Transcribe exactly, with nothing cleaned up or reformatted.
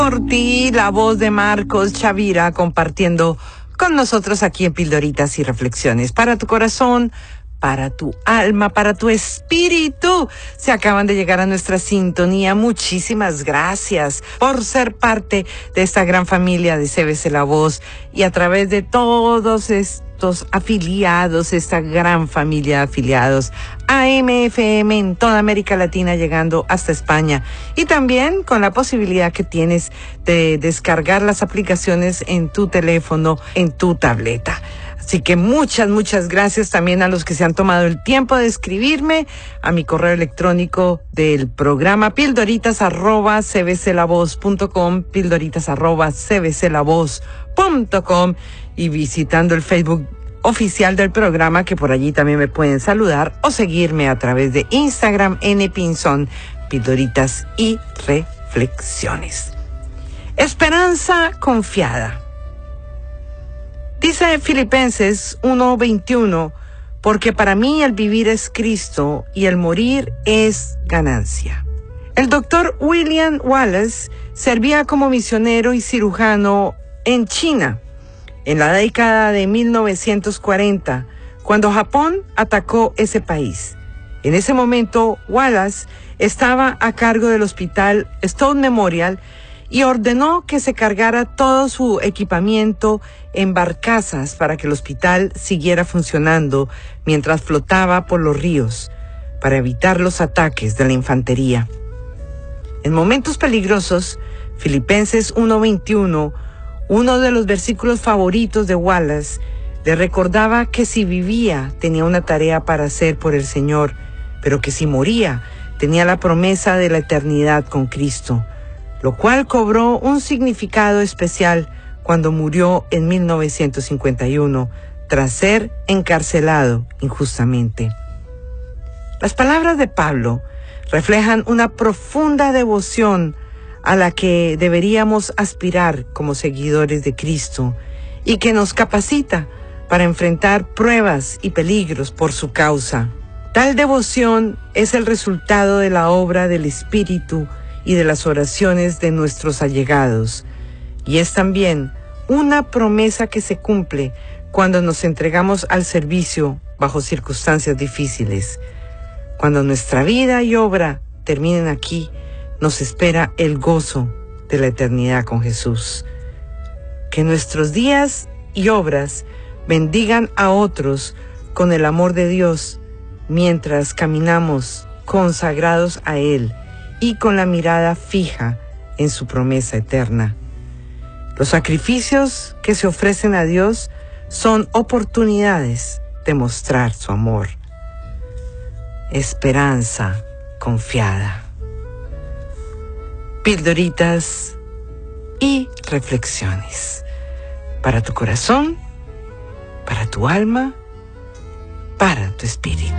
Por ti, la voz de Marcos Chavira compartiendo con nosotros aquí en Pildoritas y Reflexiones. Para tu corazón, para tu alma, para tu espíritu. Se acaban de llegar a nuestra sintonía. Muchísimas gracias por ser parte de esta gran familia de C B C La Voz y a través de todos estos afiliados, esta gran familia de afiliados A M F M en toda América Latina, llegando hasta España, y también con la posibilidad que tienes de descargar las aplicaciones en tu teléfono, en tu tableta. Así que muchas, muchas gracias también a los que se han tomado el tiempo de escribirme a mi correo electrónico del programa, pildoritas arroba cbclavoz.com, pildoritas arroba cbclavoz.com, y visitando el Facebook oficial del programa, que por allí también me pueden saludar o seguirme a través de Instagram, npinzón, pildoritas y reflexiones. Esperanza confiada. Dice Filipenses uno veintiuno, porque para mí el vivir es Cristo y el morir es ganancia. El doctor William Wallace servía como misionero y cirujano en China en la década de mil novecientos cuarenta, cuando Japón atacó ese país. En ese momento, Wallace estaba a cargo del hospital Stone Memorial y ordenó que se cargara todo su equipamiento en barcazas para que el hospital siguiera funcionando mientras flotaba por los ríos, para evitar los ataques de la infantería. En momentos peligrosos, Filipenses uno veintiuno, uno de los versículos favoritos de Wallace, le recordaba que si vivía tenía una tarea para hacer por el Señor, pero que si moría tenía la promesa de la eternidad con Cristo, lo cual cobró un significado especial cuando murió en mil novecientos cincuenta y uno, tras ser encarcelado injustamente. Las palabras de Pablo reflejan una profunda devoción a la que deberíamos aspirar como seguidores de Cristo y que nos capacita para enfrentar pruebas y peligros por su causa. Tal devoción es el resultado de la obra del Espíritu y de las oraciones de nuestros allegados, y es también una promesa que se cumple cuando nos entregamos al servicio bajo circunstancias difíciles. Cuando nuestra vida y obra terminen aquí, nos espera el gozo de la eternidad con Jesús. Que nuestros días y obras bendigan a otros con el amor de Dios mientras caminamos consagrados a Él y con la mirada fija en su promesa eterna. Los sacrificios que se ofrecen a Dios son oportunidades de mostrar su amor. Esperanza confiada. Pildoritas y reflexiones. Para tu corazón, para tu alma, para tu espíritu.